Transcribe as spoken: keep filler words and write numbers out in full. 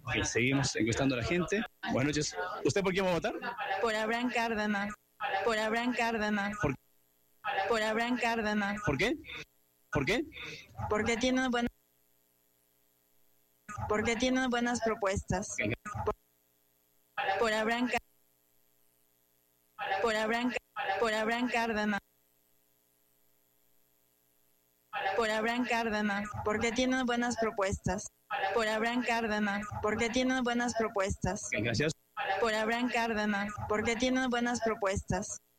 Ok, seguimos encuestando a la gente. Buenas noches. ¿Usted por quién va a votar? Por Abraham Cárdenas. Por Abraham Cárdenas. ¿Por, Por Abraham Cárdenas. ¿por qué? ¿Por qué? Porque tiene buenas porque tiene buenas propuestas. Por, por Abraham por Abraham por Abraham Cárdenas. Por Abraham Cárdenas, porque tiene buenas propuestas. Por Abraham Cárdenas, porque tiene buenas propuestas. Ok, gracias. Por Abraham Cárdenas, porque tiene buenas propuestas.